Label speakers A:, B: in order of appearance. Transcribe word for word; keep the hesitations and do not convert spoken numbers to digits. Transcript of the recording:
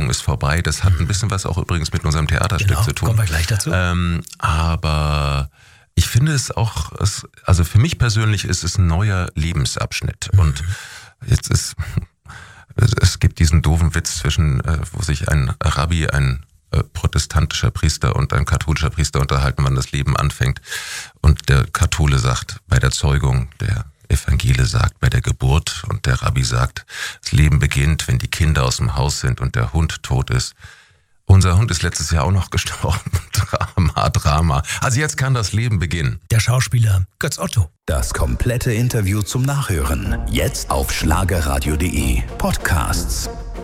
A: Trennung ist vorbei. Das hat ein bisschen was auch übrigens mit unserem Theaterstück
B: genau,
A: zu tun.
B: Kommen wir gleich dazu.
A: Ähm, aber ich finde es auch, es, also für mich persönlich ist es ein neuer Lebensabschnitt. Mhm. Und jetzt ist, es gibt diesen doofen Witz zwischen, wo sich ein Rabbi, ein protestantischer Priester und ein katholischer Priester unterhalten, wann das Leben anfängt. Und der Kathole sagt bei der Zeugung, der Evangele sagt bei der Geburt und der Rabbi sagt, das Leben beginnt, wenn die Kinder aus dem Haus sind und der Hund tot ist. Unser Hund ist letztes Jahr auch noch gestorben. Drama, Drama. Also jetzt kann das Leben beginnen.
B: Der Schauspieler Götz Otto.
C: Das komplette Interview zum Nachhören. Jetzt auf schlagerradio punkt de Podcasts.